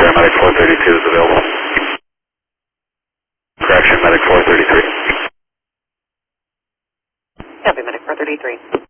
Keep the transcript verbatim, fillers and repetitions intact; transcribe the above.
paramedic four thirty-two is available. Correction, medic four thirty-three. Copy, medic four thirty-three.